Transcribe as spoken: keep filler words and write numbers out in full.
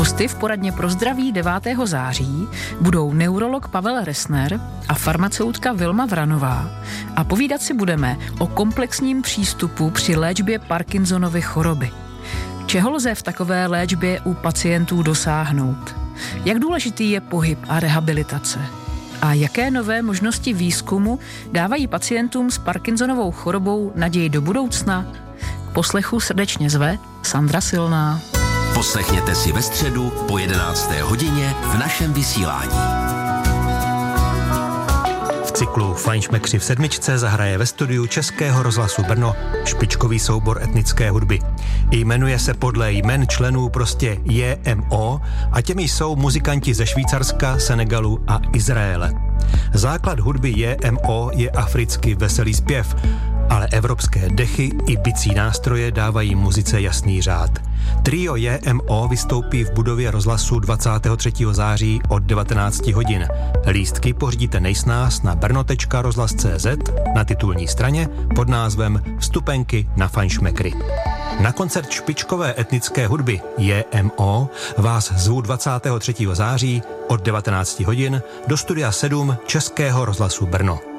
Hosty v poradně pro zdraví devátého září budou neurolog Pavel Resner a farmaceutka Vilma Vranová a povídat si budeme o komplexním přístupu při léčbě Parkinsonovy choroby. Čeho lze v takové léčbě u pacientů dosáhnout? Jak důležitý je pohyb a rehabilitace? A jaké nové možnosti výzkumu dávají pacientům s Parkinsonovou chorobou naději do budoucna? K poslechu srdečně zve Sandra Silná. Poslechněte si ve středu po jedenácté hodině v našem vysílání. V cyklu Fajnšmekři v sedmičce zahraje ve studiu Českého rozhlasu Brno špičkový soubor etnické hudby. Jmenuje se podle jmen členů prostě J M O a těmi jsou muzikanti ze Švýcarska, Senegalu a Izraele. Základ hudby J M O je africký veselý zpěv, ale evropské dechy i bicí nástroje dávají muzice jasný řád. Trio J M O vystoupí v budově rozhlasu dvacátého třetího září od devatenáct hodin. Lístky pořídíte nejsnáz na brno tečka rozhlas tečka cé zet na titulní straně pod názvem Vstupenky na Fajnšmekry. Na koncert špičkové etnické hudby J M O vás zvu dvacátého třetího září od devatenáct hodin do studia sedm Českého rozhlasu Brno.